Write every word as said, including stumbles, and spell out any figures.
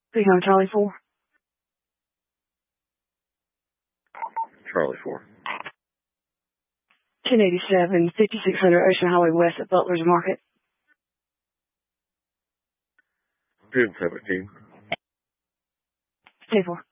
Speaking on Charlie four. Charlie four. ten eighty-seven, fifty-six hundred Ocean Highway West at Butler's Market. one seventeen. ten four.